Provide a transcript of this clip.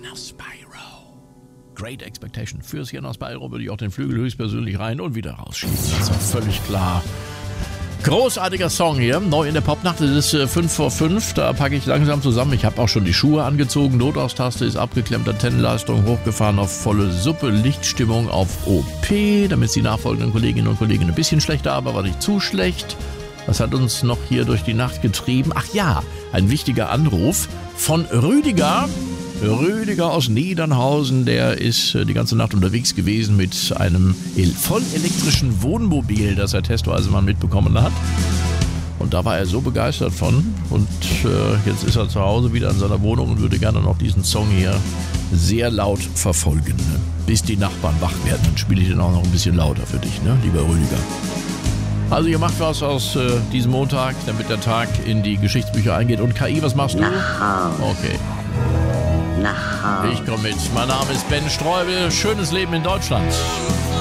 Sienna Spyro. Great Expectation. Für Sienna Spyro würde ich auch den Flügel höchstpersönlich rein und wieder rausschießen. Das ist doch völlig klar. Großartiger Song hier, neu in der Popnacht. Es ist 5 vor 5, da packe ich langsam zusammen. Ich habe auch schon die Schuhe angezogen, Notaustaste ist abgeklemmt, Antennenleistung hochgefahren auf volle Suppe, Lichtstimmung auf OP, damit es die nachfolgenden Kolleginnen und Kollegen ein bisschen schlechter, aber nicht zu schlecht. Was hat uns noch hier durch die Nacht getrieben? Ach ja, ein wichtiger Anruf von Rüdiger. Rüdiger aus Niedernhausen, der ist die ganze Nacht unterwegs gewesen mit einem vollelektrischen Wohnmobil, das er testweise mal mitbekommen hat. Und da war er so begeistert von. Und jetzt ist er zu Hause wieder in seiner Wohnung und würde gerne noch diesen Song hier sehr laut verfolgen. Bis die Nachbarn wach werden, dann spiele ich den auch noch ein bisschen lauter für dich, ne, lieber Rüdiger. Also ihr macht was aus diesem Montag, damit der Tag in die Geschichtsbücher eingeht. Und KI, was machst du? Okay. Ich komme mit. Mein Name ist Ben Streubel. Schönes Leben in Deutschland.